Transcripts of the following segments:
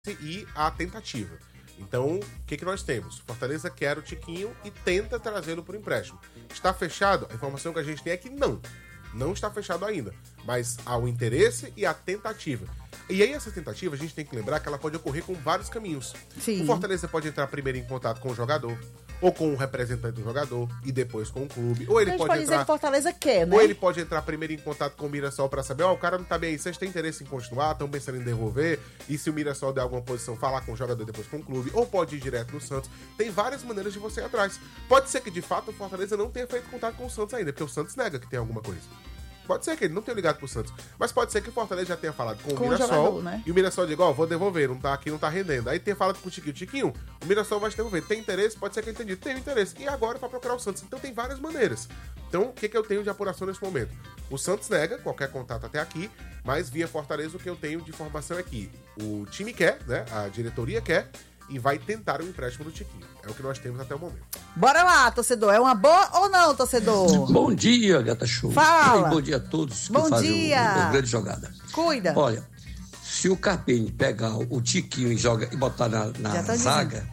e a tentativa. Então, o que nós temos? Fortaleza quer o Tiquinho e tenta trazê-lo por empréstimo. Está fechado? A informação que a gente tem é que não está fechado ainda. Mas há o interesse e a tentativa. E aí essa tentativa, a gente tem que lembrar que ela pode ocorrer com vários caminhos. Sim. O Fortaleza pode entrar primeiro em contato com o jogador, ou com o representante do jogador, e depois com o clube. Ou ele pode dizer que Fortaleza quer, né? Ou ele pode entrar primeiro em contato com o Mirassol para saber, o cara não tá bem aí, vocês têm interesse em continuar, estão pensando em devolver, e se o Mirassol der alguma posição, falar com o jogador depois com o clube, ou pode ir direto no Santos. Tem várias maneiras de você ir atrás. Pode ser que, de fato, o Fortaleza não tenha feito contato com o Santos ainda, porque o Santos nega que tem alguma coisa. Pode ser que ele não tenha ligado pro Santos, mas pode ser que o Fortaleza já tenha falado com o Mirassol, jogador, né? E o Mirassol diga, vou devolver, não tá aqui, não tá rendendo. Aí tem falado com o Tiquinho, o Mirassol vai te devolver. Tem interesse? Pode ser que eu entendi. Tem interesse. E agora vai procurar o Santos. Então tem várias maneiras. Então, o que eu tenho de apuração nesse momento? O Santos nega qualquer contato até aqui, mas via Fortaleza o que eu tenho de informação é que o time quer, né? A diretoria quer, e vai tentar o empréstimo do Tiquinho. É o que nós temos até o momento. Bora lá, torcedor. É uma boa ou não, torcedor? Bom dia, Gata Show. Fala. Bom dia a todos que Bom fazem dia. a grande jogada. Cuida. Olha, se o Carpini pegar o Tiquinho e botar na zaga,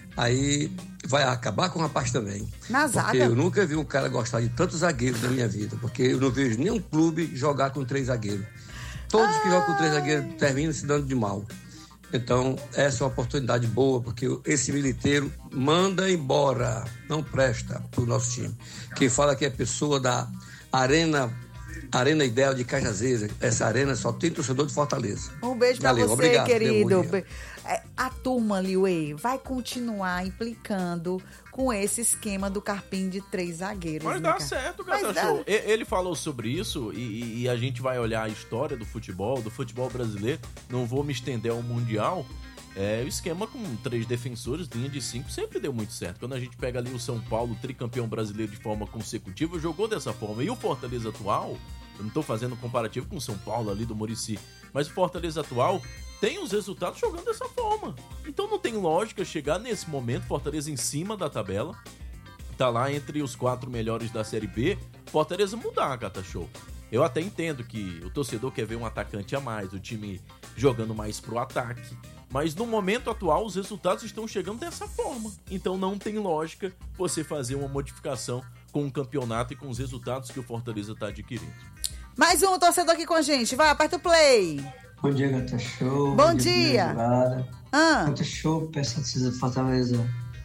aí vai acabar com o rapaz também. Na porque zaga? eu nunca vi um cara gostar de tantos zagueiros na minha vida, porque eu não vejo nenhum clube jogar com 3 zagueiros. Todos que jogam com 3 zagueiros terminam se dando de mal. Então, essa é uma oportunidade boa, porque esse militeiro manda embora, não presta pro nosso time. Quem fala que é pessoa da Arena Ideal de Cajazeiras, essa arena só tem torcedor de Fortaleza. Um beijo pra você, obrigado, querido. A turma, Liuê, vai continuar implicando com esse esquema do Carpim de 3 zagueiros. Mas dá certo, Gata Show. Ele falou sobre isso e a gente vai olhar a história do futebol brasileiro. Não vou me estender ao Mundial. O esquema com 3 defensores, linha de 5, sempre deu muito certo. Quando a gente pega ali o São Paulo, tricampeão brasileiro de forma consecutiva, jogou dessa forma. E o Fortaleza atual, eu não tô fazendo comparativo com o São Paulo ali do Muricy, mas o Fortaleza atual tem os resultados jogando dessa forma. Então não tem lógica chegar nesse momento, Fortaleza em cima da tabela, tá lá entre os 4 melhores da Série B, Fortaleza mudar, Gata Show. Eu até entendo que o torcedor quer ver um atacante a mais, o time jogando mais pro ataque, mas no momento atual os resultados estão chegando dessa forma. Então não tem lógica você fazer uma modificação com o campeonato e com os resultados que o Fortaleza tá adquirindo. Mais um torcedor aqui com a gente, vai, aperta o play. Bom dia, Gata Show. Bom dia. Gata Show, precisa de Fortaleza.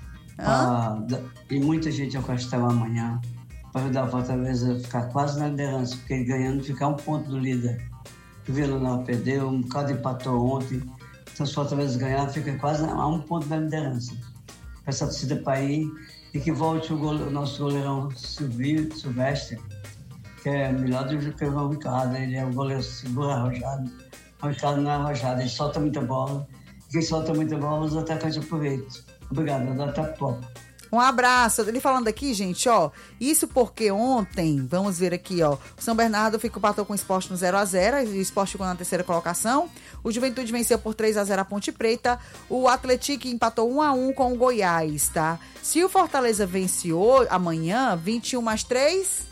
E muita gente vai estar amanhã para ajudar o Fortaleza a ficar quase na liderança, porque ele ganhando ficar 1 ponto do líder. O Vila Nova perdeu, um bocado empatou ontem. Então, se o Fortaleza ganhar, fica quase a 1 ponto da liderança. Peço a torcida para ir e que volte o nosso goleirão Silvestre, que é melhor do que o João Ricardo. Ele é um goleiro seguro, arrojado. O Ricardo não é arrojado, ele solta muita bola. E quem solta muita bola, os atacantes aproveitam. Obrigado, eu dou até pouco. Um abraço. Ele falando aqui, gente, isso porque ontem, vamos ver aqui, o São Bernardo empatou com o Sport no 0-0, o Sport ficou na 3ª colocação, o Juventude venceu por 3-0 a Ponte Preta, o Atlético empatou 1-1 com o Goiás, tá? Se o Fortaleza venceu amanhã, 21 mais 3...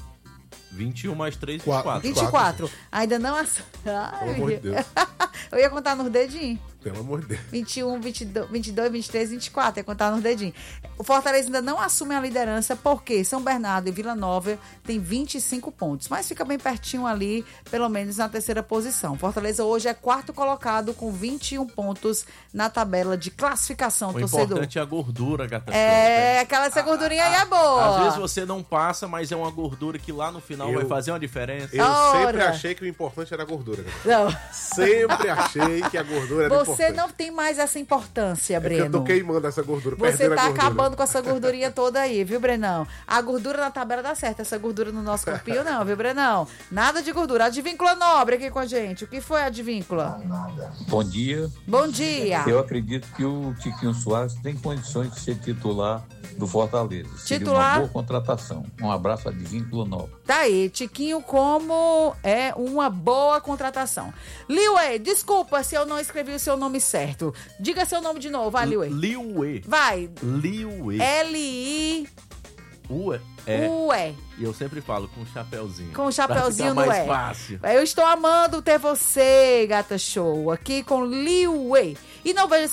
21 mais 3, 24. Ainda não... Pelo amor de Deus. Eu ia contar nos dedinhos. Pelo amor de Deus. 21, 22, 23, 24. Ia contar nos dedinhos. O Fortaleza ainda não assume a liderança porque São Bernardo e Vila Nova tem 25 pontos. Mas fica bem pertinho ali, pelo menos na 3ª posição. Fortaleza hoje é 4º colocado com 21 pontos na tabela de classificação, torcedor. O importante é a gordura, Gata Show. Essa gordurinha aí é boa. Às vezes você não passa, mas é uma gordura que lá no final vai fazer uma diferença. Eu sempre achei que o importante era a gordura. Não. Sempre achei que a gordura era importante. Você não tem mais essa importância, Breno. Eu tô queimando essa gordura, Você tá acabando com essa gordurinha toda aí, viu, Brenão? A gordura na tabela dá certo, essa gordura no nosso corpinho não, viu, Brenão? Nada de gordura. Advíncula Nobre aqui com a gente. O que foi, Advíncula? Bom dia. Bom dia. Eu acredito que o Tiquinho Soares tem condições de ser titular do Fortaleza. Seria uma boa contratação. Um abraço, Advíncula Nobre. Tá aí, Tiquinho como é uma boa contratação. Liuê, desculpa se eu não escrevi o seu nome certo. Diga seu nome de novo, vai, Liuê. Liuê. Vai. Liuê. L-I... Ué. Ué. E eu sempre falo com um chapeuzinho. Com um chapeuzinho no mais é. fácil. Eu estou amando ter você, gata show, aqui com Liu Wei. E não veja